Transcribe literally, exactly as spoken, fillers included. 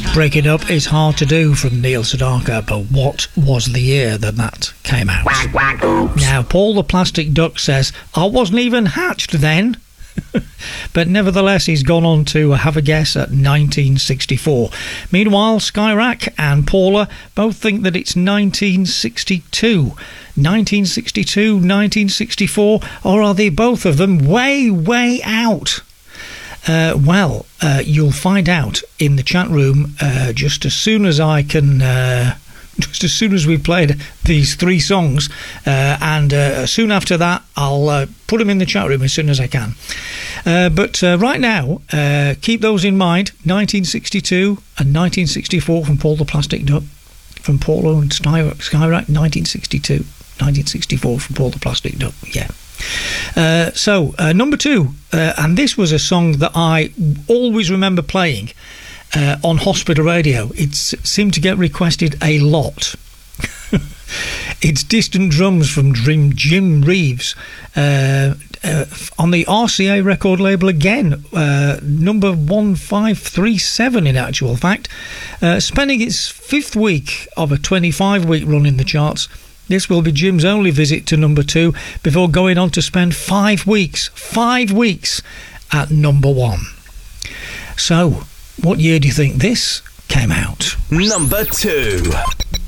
Breaking Up is Hard to Do from Neil Sedaka, but what was the year that that came out? Quack, quack, oops. Now, Paul the Plastic Duck says, I wasn't even hatched then. But nevertheless, he's gone on to have a guess at nineteen sixty-four. Meanwhile, Skyrack and Paula both think that it's nineteen sixty-two. nineteen sixty-two, nineteen sixty-four, or are they both of them way, way out? Uh, well, uh, you'll find out in the chat room uh, just as soon as I can... Uh, just as soon as we've played these three songs, uh, and uh, soon after that I'll uh, put them in the chat room as soon as I can. Uh, but uh, right now, uh, keep those in mind, nineteen sixty-two and nineteen sixty-four from Paul the Plastic Duck, from Paula and Skyrack, nineteen sixty-two, nineteen sixty-four from Paul the Plastic Duck, yeah. Uh, so, uh, number two, uh, and this was a song that I always remember playing Uh, on hospital radio. It seemed to get requested a lot. It's Distant Drums from Jim, Jim Reeves uh, uh, on the R C A record label again, uh, number one five three seven in actual fact, uh, spending its fifth week of a twenty-five week run in the charts. This will be Jim's only visit to number two before going on to spend five weeks, five weeks at number one. So, what year do you think this came out? Number two.